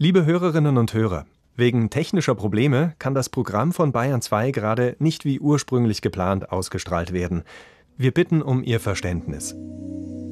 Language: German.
Liebe Hörerinnen und Hörer, wegen technischer Probleme kann das Programm von Bayern 2 gerade nicht wie ursprünglich geplant ausgestrahlt werden. Wir bitten um Ihr Verständnis.